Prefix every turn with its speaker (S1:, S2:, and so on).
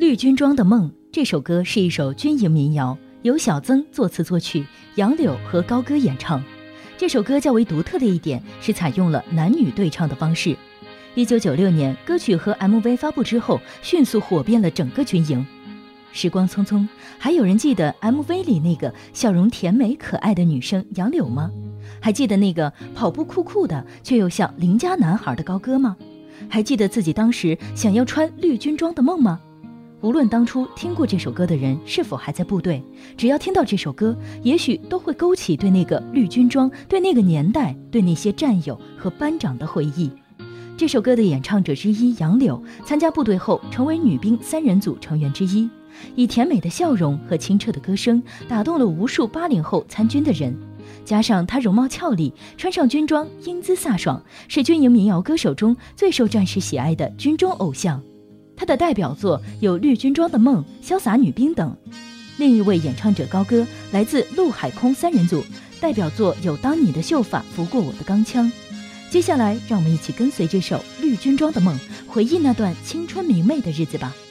S1: 绿军装的梦》这首歌是一首军营民谣，由小曾作词作曲，杨柳和高歌演唱。这首歌较为独特的一点是采用了男女对唱的方式。1996年，歌曲和 MV 发布之后，迅速火遍了整个军营。时光匆匆，还有人记得 MV 里那个笑容甜美可爱的女生杨柳吗？还记得那个跑步酷酷的却又像邻家男孩的高歌吗？还记得自己当时想要穿绿军装的梦吗？无论当初听过这首歌的人是否还在部队，只要听到这首歌，也许都会勾起对那个绿军装、对那个年代、对那些战友和班长的回忆。这首歌的演唱者之一杨柳，参加部队后成为女兵3人组成员之一，以甜美的笑容和清澈的歌声打动了无数80后参军的人。加上她容貌俏丽，穿上军装英姿飒爽，是军营民谣歌手中最受战士喜爱的军中偶像。她的代表作有《绿军装的梦》、《潇洒女兵》等。另一位演唱者高歌来自陆海空3人组，代表作有《当你的秀发拂过我的钢枪》。接下来让我们一起跟随这首《绿军装的梦》，回忆那段青春明媚的日子吧。